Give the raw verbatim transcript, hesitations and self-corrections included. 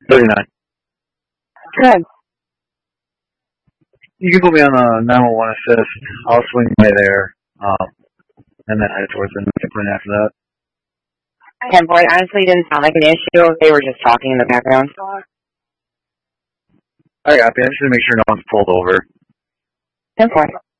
thirty-nine. Good. You can put me on a nine one one assist. I'll swing by there, um, and then head towards the point after that. ten four, honestly didn't sound like an issue. They were just talking in the background. I got you. I just need to make sure no one's pulled over. ten four.